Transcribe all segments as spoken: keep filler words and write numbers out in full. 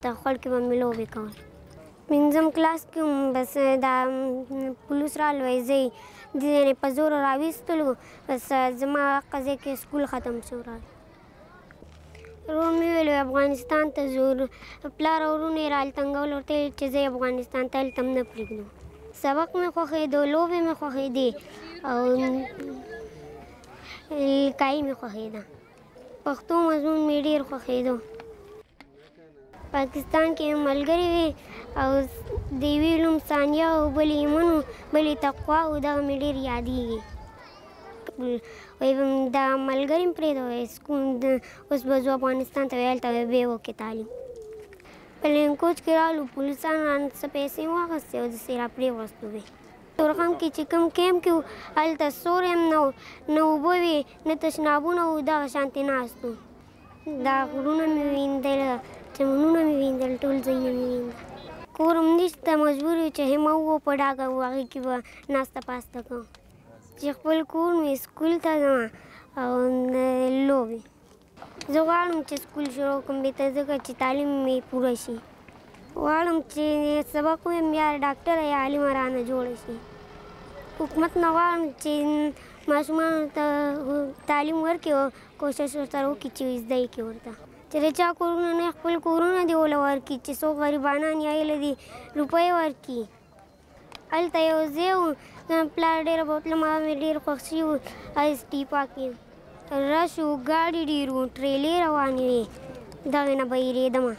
د خپل کې به مې لوبې کول. پنځم کلاس کې هم بس دا پولیس رالوی زه یې د ځینې په زور راویستلو بس زما هغه ځای کې سکول ختم شو. ورور مې ویل افغانستان ته ځو. پلار او ورونه یې رالتنګول ورته یې چې زه افغانستان ته هلته هم نه پرېږدو. سبق مې خوښېدو، لوبې مې خوښېدې او لیکایي مې خوښېده. پښتو مضمون مې ډېر خوښېدو. پاکستان کې ملګري وي او د یوې نوم ثانیه او بلې ایمن و بلې تقوا و دغه مې ډېر یادېږي. وایي دا ملګري مې پرېږده وایي سکول اوس به ځو افغانستان ته وایي هلته به بیا وکړې تعلیم. پلین کوچ کې رالو پولیسانو رانه څه پیسې مې واخیستې او داسې را پرېوستو وی. تورخم کې چې کوم کیمپ کې و هلته سوری هم نه و، نه اوبه وې نه تشنابونه و، دغه شانتې ناست وو. دا غرونه مې ویندل، چمنونه مې ویندل، ټول ځایونه مې ویندل. کور هم نشته، مجبور یو چې همه و په ډاګه و هغې کې به ناسته پاسته کوم. چې خپل کور مې سکول ته ځم او لوبې. زه غواړم چې سکول شروع کړم بېرته ځکه چې تعلیم مې پوره شي. غواړم چې سبق ووایم بیا ډاکټره یا عالمه رانه جوړه شي. حکومت نه غواړم چې ماشومانو ته تعلیم ورکړي او کوشش ورسره وکړي چې زده یې کړي ورته. چې د چا کورونه نه خپل کورونه دې وله ورکړي چې څوک غریبانان یا ایله دې روپۍ ورکړي. هلته یو ځای و زما پلار ډېره بوتله ما مې ډېر خوښ شوي و ایس ټیپا کې رش و ګاډي ډېر و ټرېلې روانې وې دغې نه به هېرېدمه.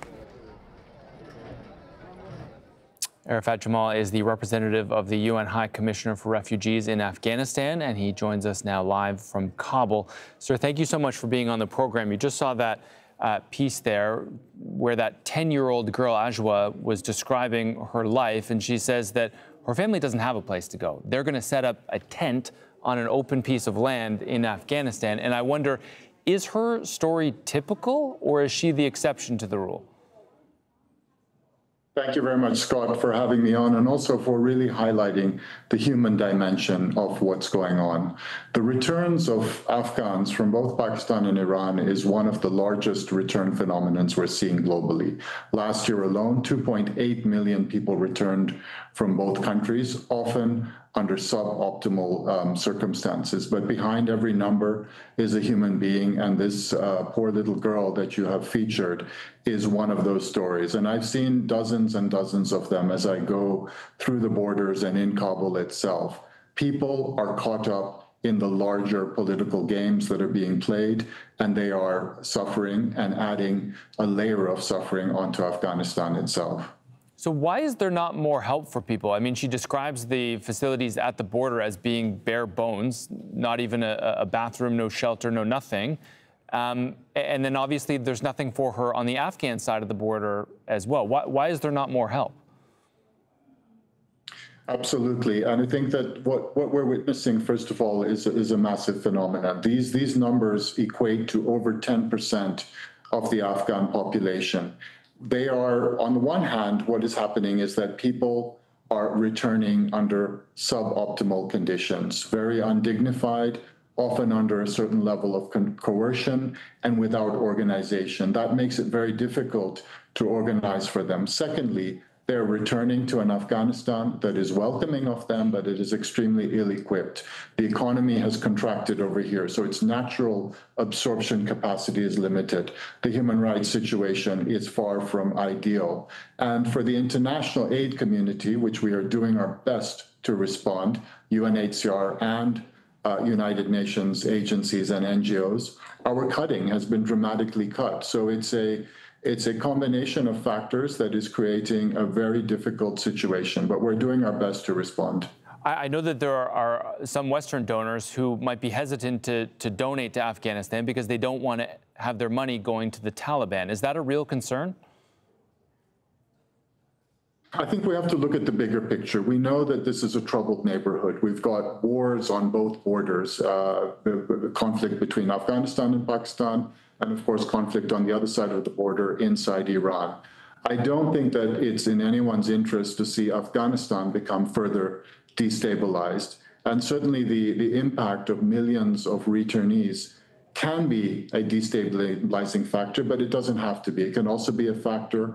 Arafat Jamal is the representative of the U N High Commissioner for Refugees in Afghanistan, and he joins us now live from Kabul. Sir, thank you so much for being on the program. You just saw that uh, piece there where that ten-year-old girl, Ajwa, was describing her life, and she says that her family doesn't have a place to go. They're going to set up a tent on an open piece of land in Afghanistan, and I wonder, is her story typical, or is she the exception to the rule? Thank you very much, Scott, for having me on and also for really highlighting the human dimension of what's going on. The returns of Afghans from both Pakistan and Iran is one of the largest return phenomena we're seeing globally. Last year alone, two point eight million people returned from both countries, often under suboptimal um, circumstances. But behind every number is a human being, and this uh, poor little girl that you have featured is one of those stories. And I've seen dozens and dozens of them as I go through the borders and in Kabul itself. People are caught up in the larger political games that are being played, and they are suffering and adding a layer of suffering onto Afghanistan itself. So why is there not more help for people? I mean, she describes the facilities at the border as being bare bones, not even a, a bathroom, no shelter, no nothing. Um, and then obviously there's nothing for her on the Afghan side of the border as well. Why, why is there not more help? Absolutely. And I think that what, what we're witnessing, first of all, is, is a massive phenomenon. These, these numbers equate to over ten percent of the Afghan population. They are, on the one hand, what is happening is that people are returning under suboptimal conditions, very undignified, often under a certain level of coercion and without organization. That makes it very difficult to organize for them. Secondly, they're returning to an Afghanistan that is welcoming of them, but it is extremely ill-equipped. The economy has contracted over here, so its natural absorption capacity is limited. The human rights situation is far from ideal. And for the international aid community, which we are doing our best to respond, U N H C R and uh, United Nations agencies and N G Os, our cutting has been dramatically cut. So it's a It's a combination of factors that is creating a very difficult situation, but we're doing our best to respond. I know that there are some Western donors who might be hesitant to, to donate to Afghanistan because they don't want to have their money going to the Taliban. Is that a real concern? I think we have to look at the bigger picture. We know that this is a troubled neighborhood. We've got wars on both borders, uh, the, the conflict between Afghanistan and Pakistan, and of course, conflict on the other side of the border inside Iran. I don't think that it's in anyone's interest to see Afghanistan become further destabilized. And certainly the, the impact of millions of returnees can be a destabilizing factor, but it doesn't have to be. It can also be a factor